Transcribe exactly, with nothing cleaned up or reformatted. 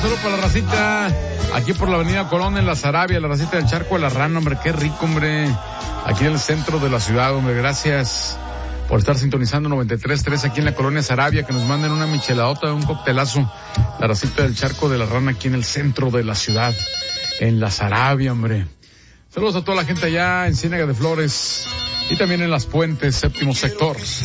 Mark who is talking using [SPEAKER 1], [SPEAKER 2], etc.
[SPEAKER 1] Solo para la racita, aquí por la avenida Colón en la Sarabia, la racita del Charco de la Rana, hombre, qué rico, hombre. Aquí en el centro de la ciudad, hombre, gracias por estar sintonizando noventa y tres punto tres aquí en la colonia Sarabia, que nos manden una micheladota, un coctelazo. La racita del Charco de la Rana aquí en el centro de la ciudad, en la Sarabia, hombre. Saludos a toda la gente allá en Ciénaga de Flores y también en Las Puentes, séptimo sector.